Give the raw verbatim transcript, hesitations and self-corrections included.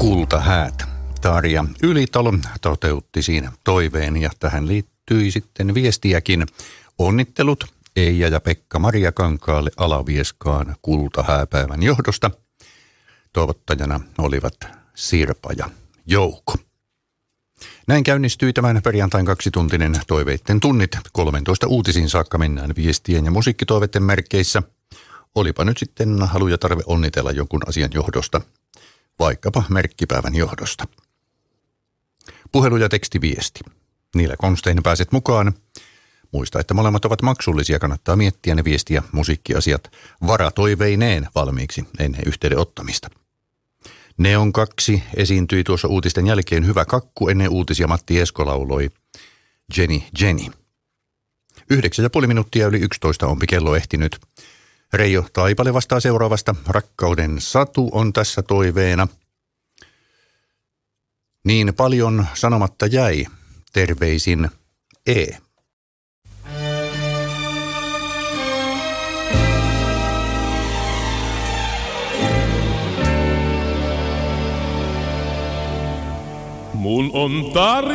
Kultahäät. Tarja Ylitalo toteutti siinä toiveen ja tähän liittyi sitten viestiäkin. Onnittelut Eija ja Pekka Maria Kankaalle Alavieskaan kultahääpäivän johdosta. Toivottajana olivat Sirpa ja Jouko. Näin käynnistyi tämän perjantain kaksituntinen toiveitten tunnit. kolmetoista uutisiin saakka mennään viestien ja musiikkitoiveiden merkeissä. Olipa nyt sitten halu ja tarve onnitella jonkun asian johdosta, vaikkapa merkkipäivän johdosta. Puhelu ja tekstiviesti. Niillä konstein pääset mukaan. Muista, että molemmat ovat maksullisia. Kannattaa miettiä ne viestiä musiikkiasiat varatoiveineen valmiiksi ennen yhteyden ottamista. Neon kaksi esiintyi tuossa uutisten jälkeen. Hyvä kakku ennen uutisia. Matti Esko lauloi Jenny Jenny. Yhdeksän ja puoli minuuttia yli yksitoista onpi kello ehtinyt. Reijo Taipale vastaa seuraavasta. Rakkauden satu on tässä toiveena. Niin paljon sanomatta jäi. Terveisin E. Mul on tarina.